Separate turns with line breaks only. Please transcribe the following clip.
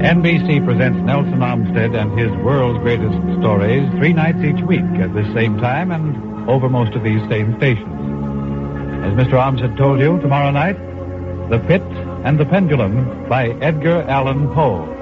NBC presents Nelson Armstead and his world's greatest stories 3 nights each week at this same time and over most of these same stations. As Mr. Armstead told you, tomorrow night, The Pit and the Pendulum by Edgar Allan Poe.